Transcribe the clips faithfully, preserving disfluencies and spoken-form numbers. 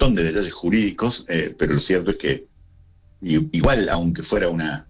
montón de detalles jurídicos, eh, pero lo cierto es que igual, aunque fuera una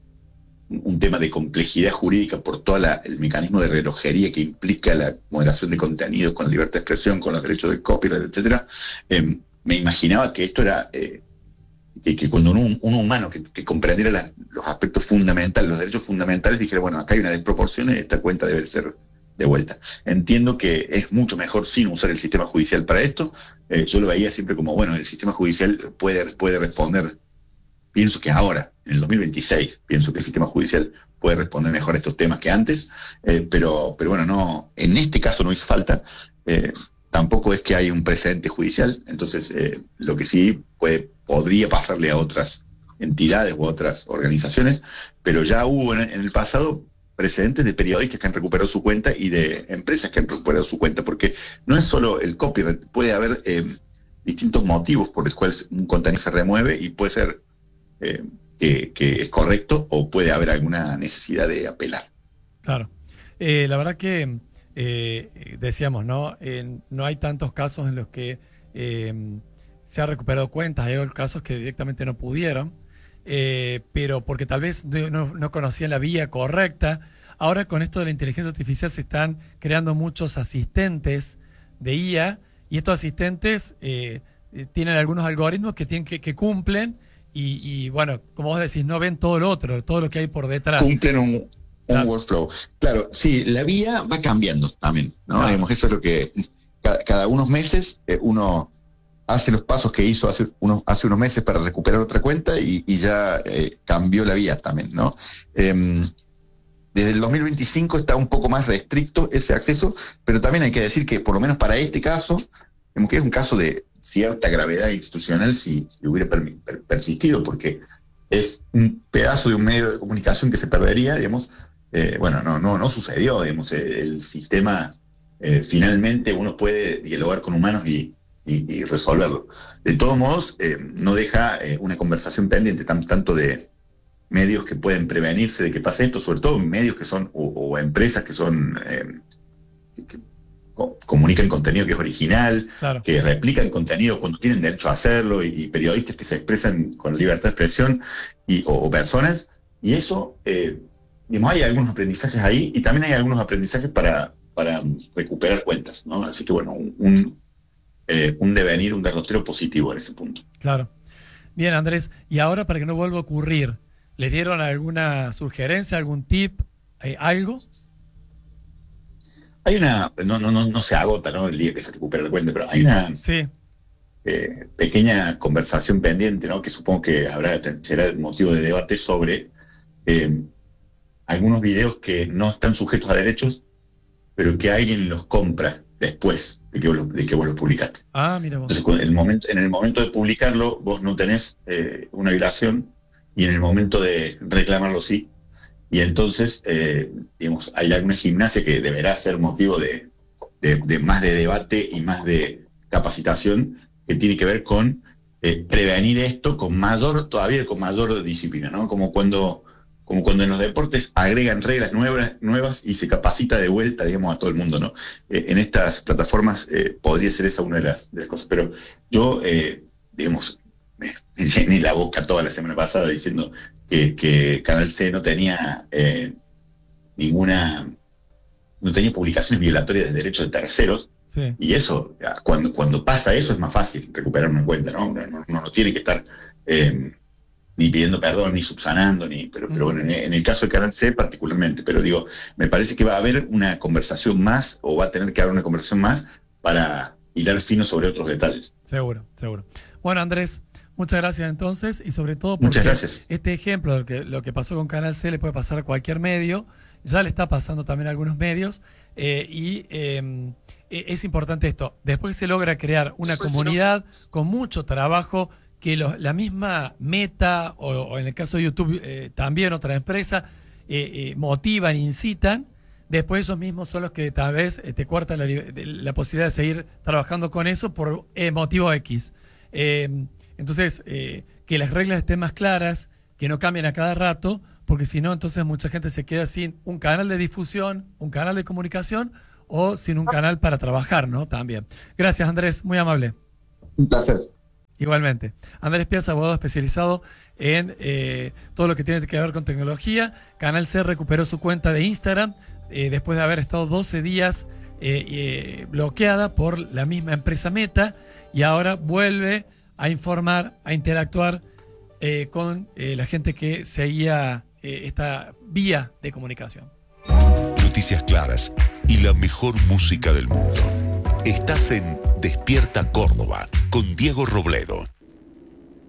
un tema de complejidad jurídica por todo el mecanismo de relojería que implica la moderación de contenidos con libertad de expresión, con los derechos de copyright, etcétera, eh, me imaginaba que esto era eh, que, que cuando un, un humano que, que comprendiera la, los aspectos fundamentales, los derechos fundamentales, dijera, bueno, acá hay una desproporción y esta cuenta debe ser de vuelta. Entiendo que es mucho mejor sin usar el sistema judicial para esto. Eh, yo lo veía siempre como, bueno, el sistema judicial puede, puede responder. Pienso que ahora, en el dos mil veintiséis, pienso que el sistema judicial puede responder mejor a estos temas que antes, eh, pero, pero bueno, no, en este caso no hizo falta. Eh, tampoco es que hay un precedente judicial, entonces eh, lo que sí puede, podría pasarle a otras entidades u otras organizaciones, pero ya hubo en, en el pasado precedentes de periodistas que han recuperado su cuenta y de empresas que han recuperado su cuenta, porque no es solo el copyright, puede haber eh, distintos motivos por los cuales un contenido se remueve y puede ser Eh, que, que es correcto o puede haber alguna necesidad de apelar. Claro. Eh, la verdad que eh, decíamos, ¿no? Eh, no hay tantos casos en los que eh, se ha recuperado cuentas, hay casos que directamente no pudieron, eh, pero porque tal vez no, no conocían la vía correcta. Ahora con esto de la inteligencia artificial se están creando muchos asistentes de I A y estos asistentes eh, tienen algunos algoritmos que, tienen que, que cumplen. Y, y bueno, como vos decís, no ven todo lo otro, todo lo que hay por detrás. Cumplen un, un claro. workflow. Claro, sí, la vía va cambiando también, ¿no? Claro. Digamos, eso es lo que cada, cada unos meses eh, uno hace los pasos que hizo hace unos, hace unos meses para recuperar otra cuenta y, y ya eh, cambió la vía también, ¿no? Eh, desde el dos mil veinticinco está un poco más restricto ese acceso, pero también hay que decir que por lo menos para este caso, digamos que es un caso de cierta gravedad institucional si, si hubiera per, per, persistido, porque es un pedazo de un medio de comunicación que se perdería, digamos. Eh, bueno, no, no, no sucedió, digamos, el, el sistema, eh, finalmente uno puede dialogar con humanos y, y, y resolverlo. De todos modos, eh, no deja eh, una conversación pendiente, tan, tanto de medios que pueden prevenirse de que pase esto, sobre todo medios que son, o, o empresas que son... Eh, que, comunican contenido que es original, claro. que replican contenido cuando tienen derecho a hacerlo, y, y periodistas que se expresan con libertad de expresión, y, o, o personas, y eso, eh, digamos, hay algunos aprendizajes ahí, y también hay algunos aprendizajes para, para recuperar cuentas, ¿no? Así que bueno, un, un, eh, un devenir, un derrotero positivo en ese punto. Claro. Bien, Andrés, y ahora para que no vuelva a ocurrir, ¿les dieron alguna sugerencia, algún tip, eh, algo? Hay una, no, no, no, no se agota, ¿no?, el día que se recupera la cuenta, pero hay una sí. eh, pequeña conversación pendiente, ¿no?, que supongo que habrá, será motivo de debate sobre eh, algunos videos que no están sujetos a derechos, pero que alguien los compra después de que vos, lo, de que vos los publicaste. Ah, mira vos. Entonces, el momento, en el momento de publicarlo, vos no tenés eh, una violación, y en el momento de reclamarlo sí. Y entonces, eh, digamos, hay alguna gimnasia que deberá ser motivo de, de, de más de debate y más de capacitación, que tiene que ver con eh, prevenir esto con mayor, todavía con mayor disciplina, ¿no? Como cuando, como cuando en los deportes agregan reglas nuevas, nuevas y se capacita de vuelta, digamos, a todo el mundo, ¿no? Eh, en estas plataformas eh, podría ser esa una de las, de las cosas. Pero yo, eh, digamos, me, me llené la boca toda la semana pasada diciendo que, que Canal C no tenía eh, ninguna, no tenía publicaciones violatorias de derechos de terceros, sí. Y eso, cuando, cuando pasa eso es más fácil recuperar una cuenta, ¿no? No, no, no tiene que estar eh, ni pidiendo perdón, ni subsanando, ni, pero, pero bueno, en, en el caso de Canal C particularmente, pero digo, me parece que va a haber una conversación más, o va a tener que haber una conversación más para hilar fino sobre otros detalles. Seguro, seguro. Bueno, Andrés, muchas gracias entonces, y sobre todo porque este ejemplo de lo que, lo que pasó con Canal C le puede pasar a cualquier medio, ya le está pasando también a algunos medios, eh, y eh, es importante esto, después que se logra crear una comunidad con mucho trabajo, que lo, la misma Meta, o, o en el caso de YouTube eh, también otra empresa, eh, eh, motivan, incitan, después ellos mismos son los que tal vez eh, te cortan la, la posibilidad de seguir trabajando con eso por eh, motivo X. Eh, Entonces, eh, que las reglas estén más claras, que no cambien a cada rato, porque si no, entonces mucha gente se queda sin un canal de difusión, un canal de comunicación, o sin un canal para trabajar, ¿no? También. Gracias, Andrés, muy amable. Un placer. Igualmente. Andrés Piazza, abogado especializado en eh, todo lo que tiene que ver con tecnología. Canal C recuperó su cuenta de Instagram eh, después de haber estado doce días eh, eh, bloqueada por la misma empresa Meta, y ahora vuelve a informar, a interactuar eh, con eh, la gente que seguía eh, esta vía de comunicación. Noticias claras y la mejor música del mundo. Estás en Despierta Córdoba con Diego Robledo.